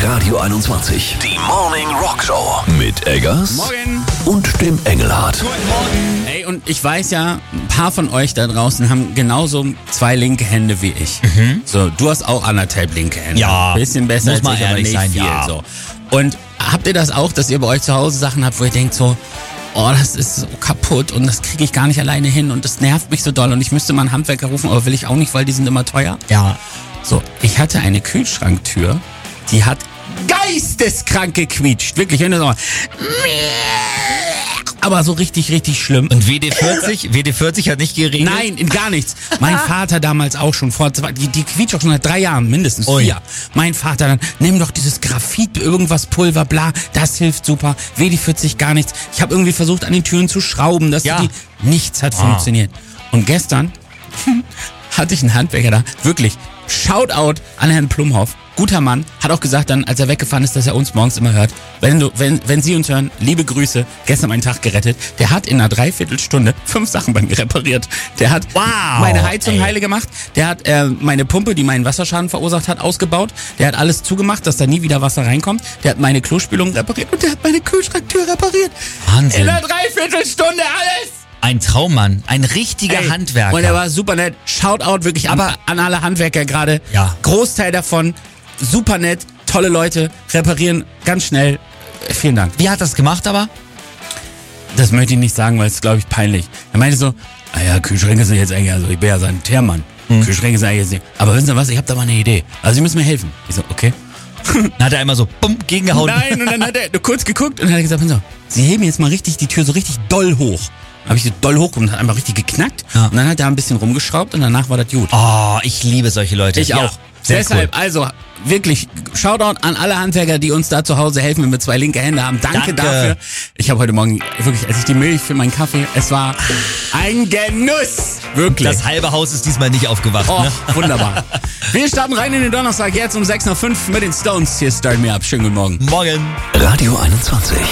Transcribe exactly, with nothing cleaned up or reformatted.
Radio einundzwanzig. Die Morning Rock Show. Mit Eggers. Morgen. Und dem Engelhardt. Guten Morgen. Ey, und ich weiß ja, ein paar von euch da draußen haben genauso zwei linke Hände wie ich. Mhm. So, du hast auch anderthalb linke Hände. Ja. Bisschen besser Muss als man ich, aber ehrlich nicht sein, viel. ja. So. Und habt ihr das auch, dass ihr bei euch zu Hause Sachen habt, wo ihr denkt so, oh, das ist so kaputt und das kriege ich gar nicht alleine hin und das nervt mich so doll und ich müsste mal einen Handwerker rufen, aber will ich auch nicht, weil die sind immer teuer. Ja. So, ich hatte eine Kühlschranktür, die hat geisteskrank gequietscht. Wirklich, wenn du so, aber so richtig, richtig schlimm. Und W D vierzig, W D vierzig hat nicht geregelt? Nein, in gar nichts. Mein Vater damals auch schon vor zwei, die, die quietscht auch schon seit drei Jahren, mindestens Ui. vier. Mein Vater dann, nimm doch dieses Graphit, irgendwas Pulver, bla, das hilft super. W D vierzig gar nichts. Ich habe irgendwie versucht, an den Türen zu schrauben, dass Ja. die, nichts hat Ah. funktioniert. Und gestern hatte ich einen Handwerker da, wirklich, Shoutout an Herrn Plumhoff. Guter Mann, hat auch gesagt dann, als er weggefahren ist, dass er uns morgens immer hört. Wenn du, wenn, wenn Sie uns hören, liebe Grüße, gestern meinen Tag gerettet. Der hat in einer Dreiviertelstunde fünf Sachen bei mir repariert. Der hat Wow, meine Heizung ey. heile gemacht. Der hat äh, meine Pumpe, die meinen Wasserschaden verursacht hat, ausgebaut. Der hat alles zugemacht, dass da nie wieder Wasser reinkommt. Der hat meine Klospülung repariert und der hat meine Kühlschranktür repariert. Wahnsinn. In einer Dreiviertelstunde alles! Ein Traummann, ein richtiger Ey, Handwerker. Und er war super nett. Shoutout wirklich an, Aber- an alle Handwerker gerade. Ja. Großteil davon, super nett, tolle Leute, reparieren ganz schnell. Äh, Vielen Dank. Wie hat das gemacht aber? Das möchte ich nicht sagen, weil es ist, glaube ich, peinlich. Er meinte so, ah ja, Kühlschränke sind jetzt eigentlich, also ich bin ja Sanitärmann. Hm. Kühlschränke sind eigentlich jetzt nicht. Aber wissen Sie was, ich habe da mal eine Idee. Also Sie müssen mir helfen. Ich so, okay. Dann hat er einmal so bumm gegengehauen. Nein, und dann hat er nur kurz geguckt und hat er gesagt, pass auf, Sie heben jetzt mal richtig die Tür so richtig doll hoch. Habe ich so doll hoch und hat einfach richtig geknackt. Ja. Und dann hat er ein bisschen rumgeschraubt und danach war das gut. Oh, ich liebe solche Leute. Ich Ja, auch. Sehr Deshalb, cool. also wirklich, Shoutout an alle Handwerker, die uns da zu Hause helfen, wenn wir zwei linke Hände haben. Danke, Danke. dafür. Ich habe heute Morgen, wirklich, als ich die Milch für meinen Kaffee, es war ein Genuss. Wirklich. Das halbe Haus ist diesmal nicht aufgewacht. Oh, Ne? wunderbar. Wir starten rein in den Donnerstag, jetzt um sechs Uhr null fünf mit den Stones. Hier Start Me Up. Schönen guten Morgen. Morgen. Radio einundzwanzig.